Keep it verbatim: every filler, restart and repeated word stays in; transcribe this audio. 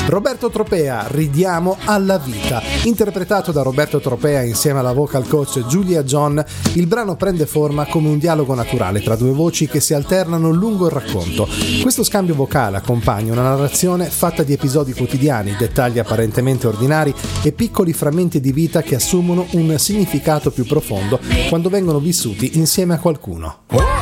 Roberto Tropea, Ridiamo alla vita. Interpretato da Roberto Tropea insieme alla vocal coach Giulia John, il brano prende forma come un dialogo naturale tra due voci che si alternano lungo il racconto. Questo scambio vocale accompagna una narrazione fatta di episodi quotidiani, dettagli apparentemente ordinari e piccoli frammenti di vita che assumono un significato più profondo quando vengono vissuti insieme a qualcuno.